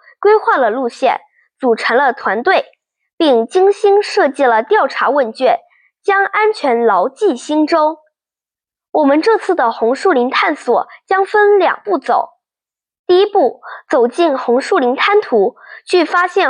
规划了路线，组成了团队，并精心设计了调查问卷，将安全牢记心中。我们这次的红树林探索将分2步走。第一步，走进红树林滩涂，去发现